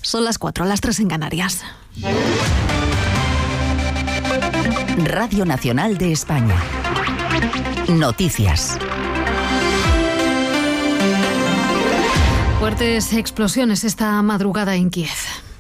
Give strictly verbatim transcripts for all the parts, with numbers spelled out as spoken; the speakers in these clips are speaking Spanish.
Son las cuatro, las tres en Canarias. Radio Nacional de España. Noticias. Fuertes explosiones esta madrugada en Kiev.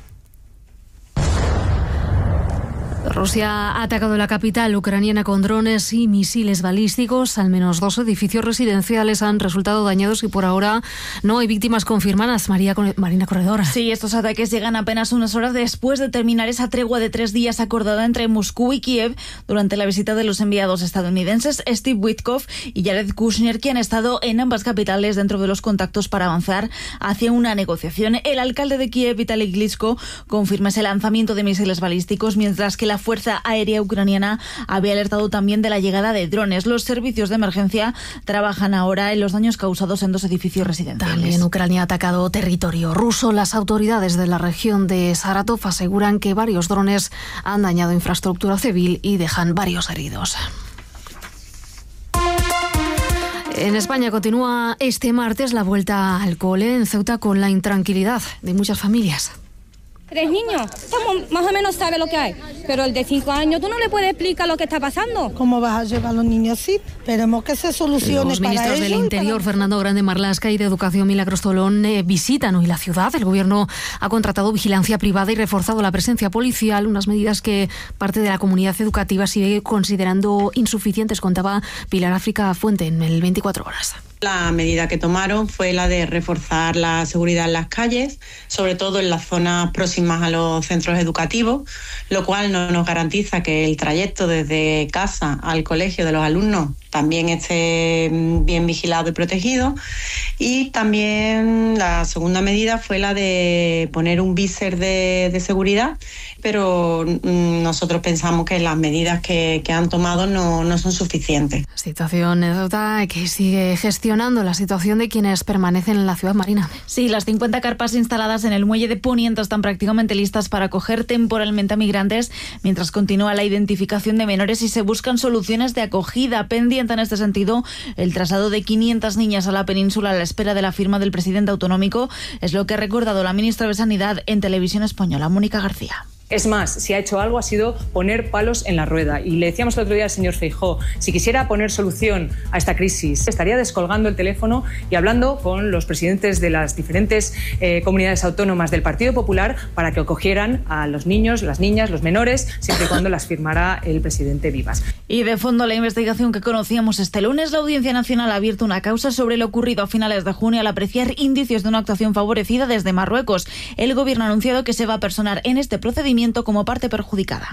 Rusia ha atacado la capital ucraniana con drones y misiles balísticos. Al menos dos edificios residenciales han resultado dañados y por ahora no hay víctimas confirmadas. María, Marina Corredor. Sí, estos ataques llegan apenas unas horas después de terminar esa tregua de tres días acordada entre Moscú y Kiev durante la visita de los enviados estadounidenses Steve Witkoff y Jared Kushner, que han estado en ambas capitales dentro de los contactos para avanzar hacia una negociación. El alcalde de Kiev, Vitaly Klitschko, confirma ese lanzamiento de misiles balísticos, mientras que la Fuerza Aérea Ucraniana había alertado también de la llegada de drones. Los servicios de emergencia trabajan ahora en los daños causados en dos edificios residenciales. También Ucrania ha atacado territorio ruso. Las autoridades de la región de Saratov aseguran que varios drones han dañado infraestructura civil y dejan varios heridos. En España continúa este martes la vuelta al cole en Ceuta con la intranquilidad de muchas familias. Tres niños, estamos, más o menos sabe lo que hay, pero el de cinco años tú no le puedes explicar lo que está pasando. ¿Cómo vas a llevar a los niños así? Esperemos que se solucione. Los ministros del Interior, para... Fernando Grande Marlaska, y de Educación, Milagros Tolón, eh, visitan hoy la ciudad. El Gobierno ha contratado vigilancia privada y reforzado la presencia policial, unas medidas que parte de la comunidad educativa sigue considerando insuficientes, contaba Pilar África Fuente en el veinticuatro horas. La medida que tomaron fue la de reforzar la seguridad en las calles, sobre todo en las zonas próximas a los centros educativos, lo cual no nos garantiza que el trayecto desde casa al colegio de los alumnos también esté bien vigilado y protegido. Y también la segunda medida fue la de poner un viser de, de seguridad, pero nosotros pensamos que las medidas que, que han tomado no, no son suficientes. Situación anécdota que sigue gestionando la situación de quienes permanecen en la ciudad, Marina. Sí, las cincuenta carpas instaladas en el muelle de Poniente están prácticamente listas para acoger temporalmente a migrantes, mientras continúa la identificación de menores y se buscan soluciones de acogida. Pendiente en este sentido el traslado de quinientas niñas a la península a la espera de la firma del presidente autonómico, es lo que ha recordado la ministra de Sanidad en Televisión Española, Mónica García. Es más, si ha hecho algo ha sido poner palos en la rueda. Y le decíamos el otro día al señor Feijóo, si quisiera poner solución a esta crisis, estaría descolgando el teléfono y hablando con los presidentes de las diferentes eh, comunidades autónomas del Partido Popular para que acogieran a los niños, las niñas, los menores, siempre y cuando las firmara el presidente Vivas. Y de fondo la investigación que conocíamos este lunes, la Audiencia Nacional ha abierto una causa sobre lo ocurrido a finales de junio al apreciar indicios de una actuación favorecida desde Marruecos. El Gobierno ha anunciado que se va a personar en este procedimiento como parte perjudicada.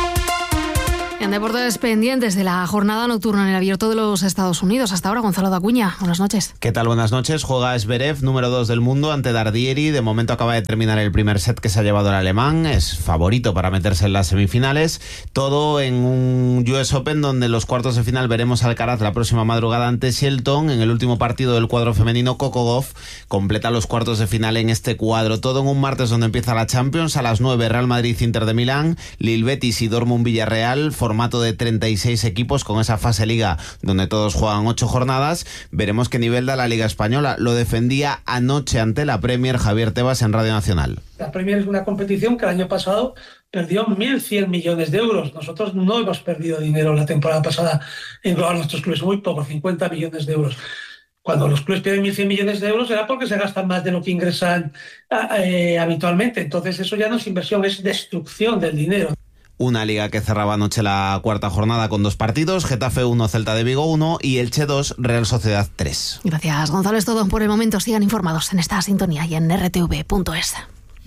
En deportes, pendientes de la jornada nocturna en el Abierto de los Estados Unidos. Hasta ahora, Gonzalo Dacuña. Buenas noches. ¿Qué tal? Buenas noches. Juega Zverev, número dos del mundo, ante Dardieri. De momento acaba de terminar el primer set que se ha llevado el alemán. Es favorito para meterse en las semifinales. Todo en un U S Open donde en los cuartos de final veremos a Alcaraz la próxima madrugada ante Shelton. En el último partido del cuadro femenino, Coco Gauff completa los cuartos de final en este cuadro. Todo en un martes donde empieza la Champions. A las nueve, Real Madrid, Inter de Milán, Lille Betis y Dortmund Villarreal. Formato de treinta y seis equipos con esa fase liga donde todos juegan ocho jornadas. Veremos qué nivel da la Liga Española. Lo defendía anoche ante la Premier Javier Tebas en Radio Nacional. La Premier es una competición que el año pasado perdió mil cien millones de euros. Nosotros no hemos perdido dinero la temporada pasada en global nuestros clubes, muy poco, cincuenta millones de euros. Cuando los clubes pierden mil cien millones de euros era porque se gastan más de lo que ingresan eh, habitualmente. Entonces eso ya no es inversión, es destrucción del dinero. Una liga que cerraba anoche la cuarta jornada con dos partidos, Getafe uno, Celta de Vigo uno y Elche dos, Real Sociedad tres. Gracias, Gonzalo. Es todo por el momento. Sigan informados en esta sintonía y en r t v punto es.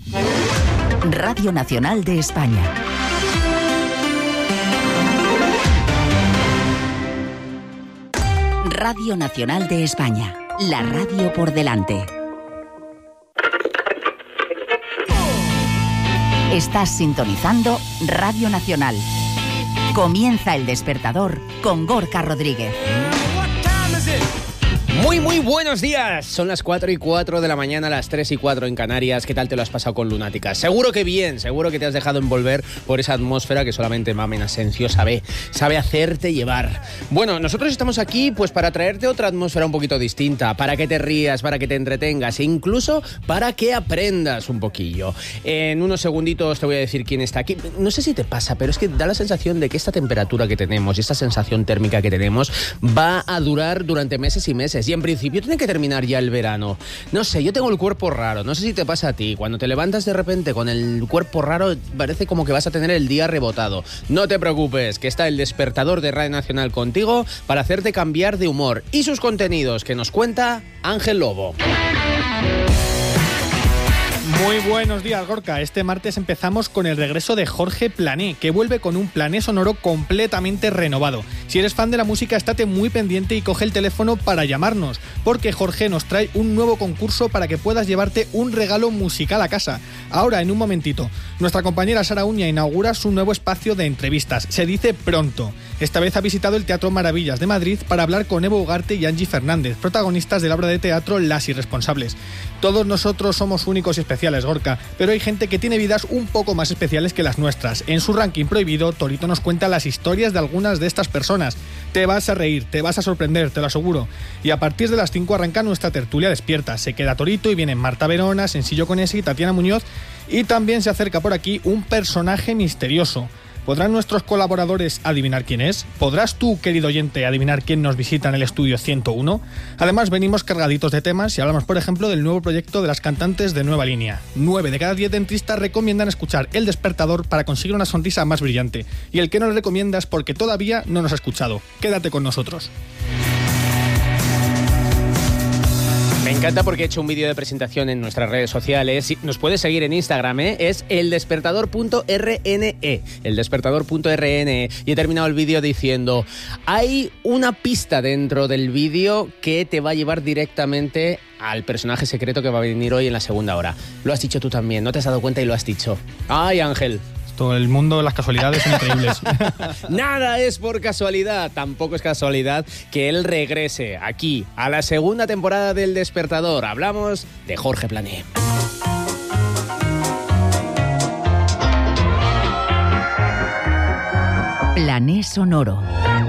Radio Nacional de España. Radio Nacional de España. La radio por delante. Estás sintonizando Radio Nacional. Comienza El Despertador con Gorka Rodríguez. Muy, muy buenos días. Son las cuatro y cuatro de la mañana, las tres y cuatro en Canarias. ¿Qué tal te lo has pasado con Lunáticas? Seguro que bien, seguro que te has dejado envolver por esa atmósfera que solamente Mamen Asensio sabe, sabe hacerte llevar. Bueno, nosotros estamos aquí pues para traerte otra atmósfera un poquito distinta, para que te rías, para que te entretengas e incluso para que aprendas un poquillo. En unos segunditos te voy a decir quién está aquí. No sé si te pasa, pero es que da la sensación de que esta temperatura que tenemos y esta sensación térmica que tenemos va a durar durante meses y meses. Y en principio tiene que terminar ya el verano. No sé, yo tengo el cuerpo raro. No sé si te pasa a ti. Cuando te levantas de repente con el cuerpo raro, parece como que vas a tener el día rebotado. No te preocupes, que está el despertador de Radio Nacional contigo para hacerte cambiar de humor. Y sus contenidos que nos cuenta Ángel Lobo. Muy buenos días, Gorka. Este martes empezamos con el regreso de Jorge Plané, que vuelve con un plané sonoro completamente renovado. Si eres fan de la música, estate muy pendiente y coge el teléfono para llamarnos, porque Jorge nos trae un nuevo concurso para que puedas llevarte un regalo musical a casa. Ahora, en un momentito, nuestra compañera Sara Uña inaugura su nuevo espacio de entrevistas. Se dice Pronto. Esta vez ha visitado el Teatro Maravillas de Madrid para hablar con Evo Ugarte y Angie Fernández, protagonistas de la obra de teatro Las Irresponsables. Todos nosotros somos únicos y especiales, Gorka, pero hay gente que tiene vidas un poco más especiales que las nuestras. En su ranking prohibido, Torito nos cuenta las historias de algunas de estas personas. Te vas a reír, te vas a sorprender, te lo aseguro. Y a partir de las cinco arranca nuestra tertulia despierta. Se queda Torito y vienen Marta Verona, Sensillo Conesi y Tatiana Muñoz. Y también se acerca por aquí un personaje misterioso. ¿Podrán nuestros colaboradores adivinar quién es? ¿Podrás tú, querido oyente, adivinar quién nos visita en el estudio ciento uno? Además, venimos cargaditos de temas y hablamos, por ejemplo, del nuevo proyecto de las cantantes de Nueva Línea. Nueve de cada diez dentistas recomiendan escuchar El Despertador para conseguir una sonrisa más brillante. Y el que no le recomienda es porque todavía no nos ha escuchado. Quédate con nosotros. Me encanta porque he hecho un vídeo de presentación en nuestras redes sociales. Nos puedes seguir en Instagram, ¿eh? Es eldespertador punto r n e. eldespertador punto r n e. Y he terminado el vídeo diciendo: hay una pista dentro del vídeo que te va a llevar directamente al personaje secreto que va a venir hoy en la segunda hora. Lo has dicho tú también, ¿no te has dado cuenta y lo has dicho? ¡Ay, Ángel! Todo el mundo de las casualidades son increíbles. Nada es por casualidad. Tampoco es casualidad que él regrese aquí a la segunda temporada del Despertador. Hablamos de Jorge Plané. Plané sonoro.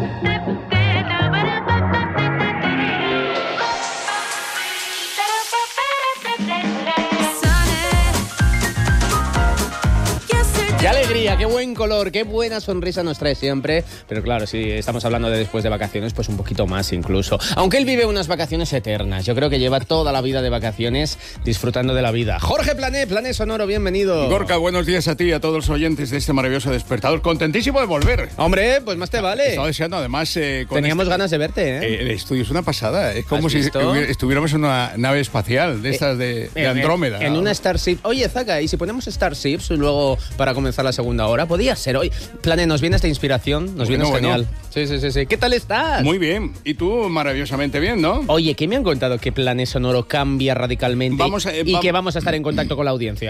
¡Qué alegría! ¡Qué buen color! ¡Qué buena sonrisa nos trae siempre! Pero claro, si estamos hablando de después de vacaciones, pues un poquito más incluso. Aunque él vive unas vacaciones eternas. Yo creo que lleva toda la vida de vacaciones disfrutando de la vida. Jorge Plané, Plané Sonoro, bienvenido. Gorka, buenos días a ti y a todos los oyentes de este maravilloso Despertador. Contentísimo de volver. Hombre, pues más te vale. Estaba deseando, además... Eh, con Teníamos este, ganas de verte, ¿eh? ¿eh? El estudio es una pasada. Es como si visto? estuviéramos en una nave espacial de estas de, eh, de Andrómeda. En, en una Starship. Oye, Zaka, ¿y si ponemos Starships luego para comenzar la segunda hora? Podía ser hoy. Plané, nos viene esta inspiración, nos bueno, viene genial. Bueno. Sí, sí, sí, sí. ¿Qué tal estás? Muy bien. Y tú, maravillosamente bien, ¿no? Oye, ¿qué me han contado que Plané Sonoro cambia radicalmente vamos a, eh, y va... que vamos a estar en contacto con la audiencia?